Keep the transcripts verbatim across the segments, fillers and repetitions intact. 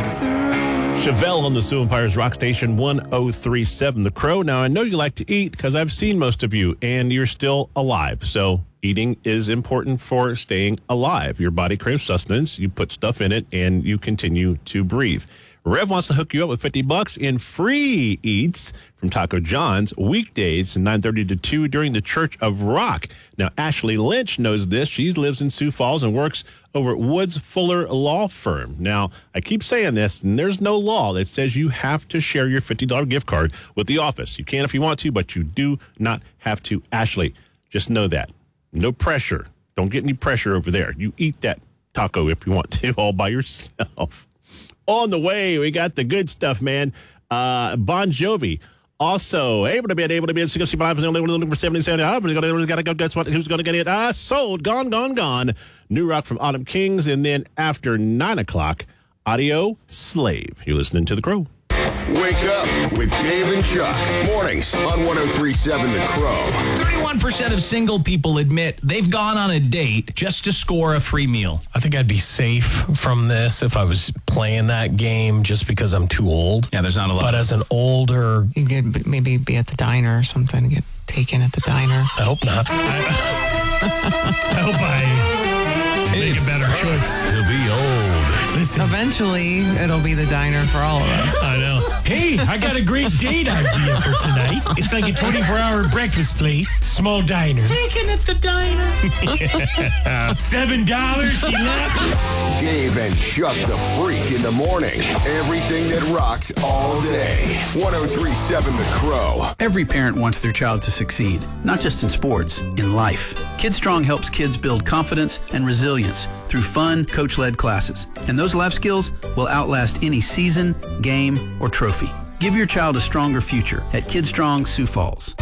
Chevelle on the Sioux Empires Rock Station one oh three point seven The Crow. Now, I know you like to eat because I've seen most of you, and you're still alive. So eating is important for staying alive. Your body craves sustenance. You put stuff in it, and you continue to breathe. Rev wants to hook you up with fifty bucks in free eats from Taco John's weekdays nine thirty to two during the Church of Rock. Now, Ashley Lynch knows this. She lives in Sioux Falls and works over at Woods Fuller Law Firm. Now, I keep saying this, and there's no law that says you have to share your fifty dollars gift card with the office. You can if you want to, but you do not have to. Ashley, just know that. No pressure. Don't get any pressure over there. You eat that taco if you want to all by yourself. On the way, we got the good stuff, man. Uh, Bon Jovi. Also, able to be able to be at sixty-five, looking for seventy, seventy. Got to go. Guess what? Who's going to get it? Ah, sold. Gone, gone, gone. New rock from Autumn Kings. And then after nine o'clock, Audio Slave. You're listening to The Crow. Wake up with Dave and Chuck. Mornings on one oh three point seven The Crow. thirty-one percent of single people admit they've gone on a date just to score a free meal. I think I'd be safe from this if I was playing that game just because I'm too old. Yeah, there's not a lot. But as an older... You could maybe be at the diner or something, get taken at the diner. I hope not. I, I hope I make a better choice to be old. Listen. Eventually, it'll be the diner for all of us. I know. Hey, I got a great date idea for tonight. It's like a twenty-four hour breakfast place, small diner. Taken at the diner. Yeah. Seven dollars, she left. Dave and Chuck the Freak in the morning. Everything that rocks all day. one oh three point seven The Crow. Every parent wants their child to succeed, not just in sports, in life. KidStrong helps kids build confidence and resilience through fun, coach-led classes. And those life skills will outlast any season, game, or trophy. Give your child a stronger future at KidStrong Sioux Falls.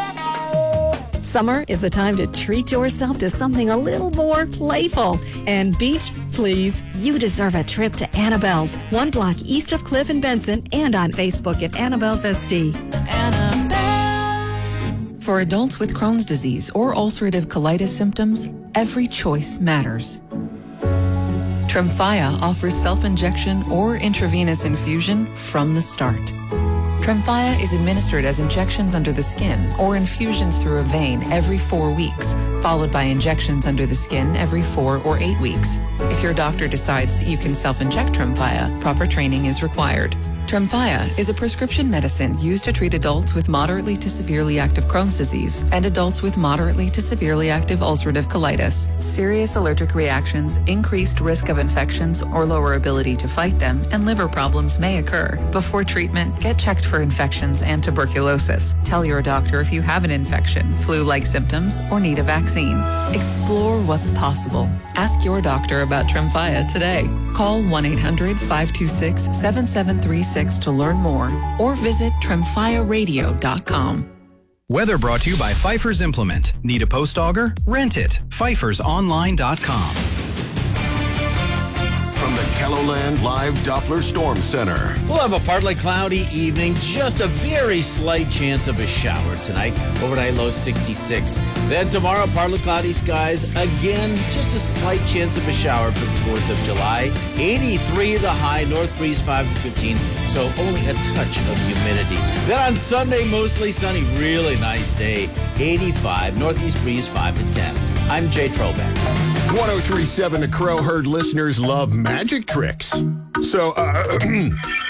Summer is a time to treat yourself to something a little more playful. And beach, please, you deserve a trip to Annabelle's, one block east of Cliff and Benson, and on Facebook at Annabelle's S D. Annabelle's. For adults with Crohn's disease or ulcerative colitis symptoms, every choice matters. Tremfya offers self-injection or intravenous infusion from the start. Tremfya is administered as injections under the skin or infusions through a vein every four weeks, followed by injections under the skin every four or eight weeks. If your doctor decides that you can self-inject Tremfya, proper training is required. Tremfya is a prescription medicine used to treat adults with moderately to severely active Crohn's disease and adults with moderately to severely active ulcerative colitis. Serious allergic reactions, increased risk of infections or lower ability to fight them, and liver problems may occur. Before treatment, get checked for infections and tuberculosis. Tell your doctor if you have an infection, flu-like symptoms, or need a vaccine. Explore what's possible. Ask your doctor about Tremfya today. Call one eight hundred, five two six, seven seven three six to learn more, or visit tremfya radio dot com. Weather brought to you by Pfeiffer's Implement. Need a post auger? Rent it. Pfeifers Online dot com. From the Kelloland Live Doppler Storm Center. We'll have a partly cloudy evening, just a very slight chance of a shower tonight. Overnight low sixty-six. Then tomorrow, partly cloudy skies. Again, just a slight chance of a shower for the fourth of July. eighty-three the high, north breeze five to fifteen, so only a touch of humidity. Then on Sunday, mostly sunny, really nice day. eighty-five, northeast breeze five to ten. I'm Jay Trobeck. one oh three point seven The Crow heard listeners love magic tricks. So, uh,